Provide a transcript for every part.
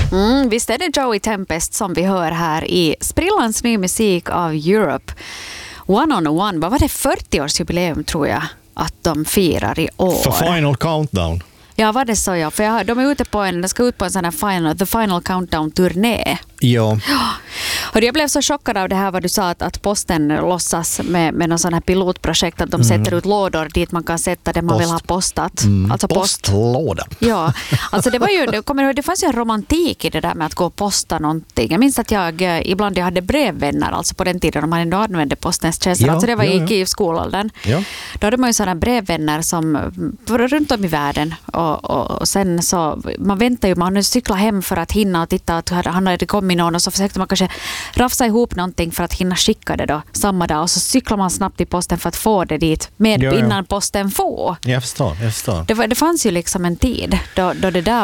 Visst är det Joey Tempest som vi hör här i sprillans ny musik av Europe. One on One, vad var det 40-årsjubileum tror jag att de firar i år? För Final Countdown. Ja, var det så ja. För de är ute på de ska ut på en sån här The Final Countdown-turné. Ja. Och jag blev så chockad av det här vad du sa att posten låtsas med någon sån här pilotprojekt att de sätter ut lådor dit man kan sätta det man vill ha postat. Alltså postlåda. Ja, alltså det var ju, det fanns ju en romantik i det där med att gå och posta någonting. Jag minns att jag ibland hade brevvänner, alltså på den tiden när man ändå använde postens tjänster. Ja, alltså det var ja. i skolåldern. Ja. Då hade man ju sådana brevvänner som var runt om i världen och sen så, man väntar ju, man cykla hem för att hinna och titta att han hade kommit någon och så försökte man kanske rafsa ihop någonting för att hinna skicka det då samma dag och så cyklar man snabbt i posten för att få det dit innan posten får. Jag förstår. Det fanns ju liksom en tid då det där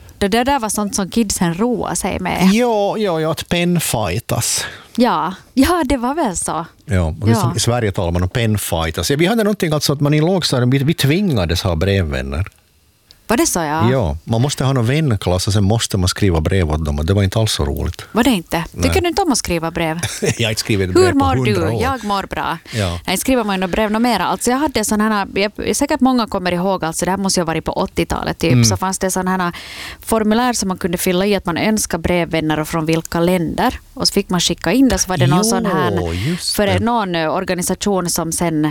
var sånt som kidsen roade sig med. Ja, att pennfightas. Ja, det var väl så. Ja, och i Sverige talar man om pennfightas. Vi hade någonting alltså att man i lågstadiet, vi tvingades ha brevvänner. Var det så, ja? Ja, man måste ha någon vänklass och sen måste man skriva brev åt dem och det var inte alls så roligt. Var det inte? Tycker du inte om att skriva brev? Jag har inte skrivit brev på 100 år. Hur mår du? Jag mår bra. Ja. Nej, skriver man ju brev något mera. Alltså jag hade sådana här, säkert många kommer ihåg, alltså det här måste ju ha varit på 80-talet typ, så fanns det sådana här formulär som man kunde fylla i att man önskar brevvänner och från vilka länder. Och så fick man skicka in det, så var det någon sån här, för någon organisation som sen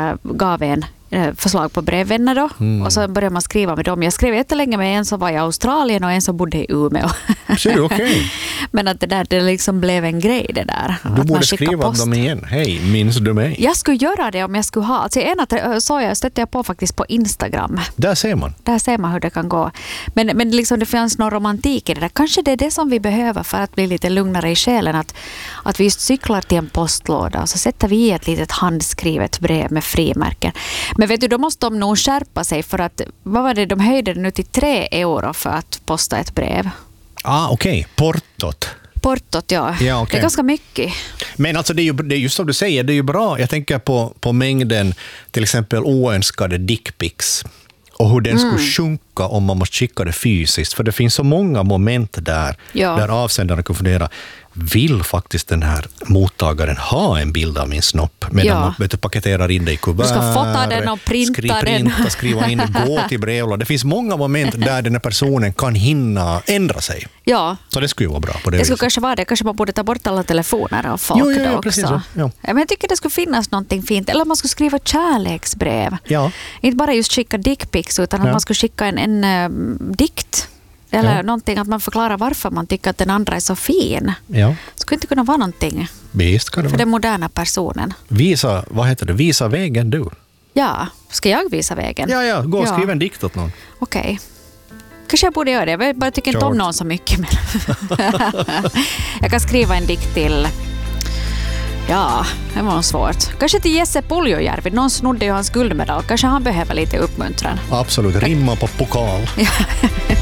gav en förslag på brevvänner då. Och så började man skriva med dem. Jag skrev jättelänge med en som var i Australien och en som bodde i Umeå. Så är det okej. Men att det liksom blev en grej det där. Du borde skriva dem igen. Hej, minns du mig? Jag skulle göra det om jag skulle ha. Alltså stötte jag på faktiskt på Instagram. Där ser man hur det kan gå. Men liksom det finns någon romantik i det där. Kanske det är det som vi behöver för att bli lite lugnare i själen. Att vi just cyklar till en postlåda och så sätter vi i ett litet handskrivet brev med frimärken. Men vet du, då måste de nog skärpa sig för att, vad var det, de höjde det nu till 3 euro för att posta ett brev. Okej. Portot, ja. Okay. Det är ganska mycket. Men alltså det är just som du säger, det är ju bra. Jag tänker på mängden till exempel oönskade dickpics och hur den skulle sjunka om man måste skicka det fysiskt. För det finns så många moment där avsändaren kan fundera, vill faktiskt den här mottagaren ha en bild av min snopp medan man paketerar in det i kuvert. Du ska fota den och printa den. Skriva in det, gå till brevlådan. Det finns många moment där den här personen kan hinna ändra sig. Ja. Så det skulle ju vara bra på det. Det skulle kanske vara det. Kanske man borde ta bort alla telefoner och folk då också. Precis så. Ja. Men jag tycker det skulle finnas någonting fint. Eller man skulle skriva kärleksbrev. Ja. Inte bara just skicka dickpics utan att man skulle skicka en dikt. Eller någonting att man förklarar varför man tycker att den andra är så fin. Ja. Skulle inte kunna vara någonting Visst kan det för den moderna personen. Visa vägen du. Ja, ska jag visa vägen? Ja, gå och skriva en dikt åt någon. Okej. Kanske jag borde göra det. Jag bara tycker inte om någon så mycket. Men jag kan skriva en dikt till... Ja, det var svårt. Kanske till Jesse Puljujärvi. Någon snodde ju hans guldmedal. Kanske han behöver lite uppmuntran. Absolut, rimma på pokal.